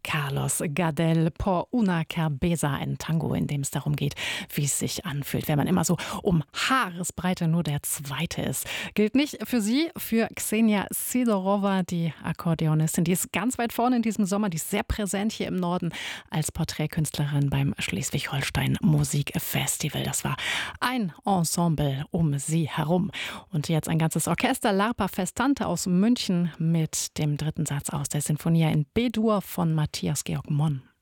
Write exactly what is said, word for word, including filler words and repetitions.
Carlos Gardel por una Cerveza, ein Tango, in dem es darum geht, wie es sich anfühlt, wenn man immer so um Haaresbreite nur der Zweite ist. Gilt nicht für sie, für Xenia Sidorova, die Akkordeonistin. Die ist ganz weit vorne in diesem Sommer, die ist sehr präsent hier im Norden als Porträtkünstlerin beim Schleswig-Holstein Musikfestival. Das war ein Ensemble um sie herum. Und jetzt ein ganzes Orchester, L'Arpa Festante aus München mit dem dritten Satz aus der Sinfonia in B-Dur von Matthias Georg Monn.